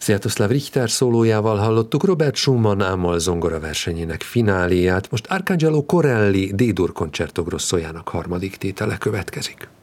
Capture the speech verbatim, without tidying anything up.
Sviatoslav Richter szólójával hallottuk Robert Schumann ámol zongora versenyének fináléját, most Arcangelo Corelli D-dur Concerto Grossojának harmadik tétele következik.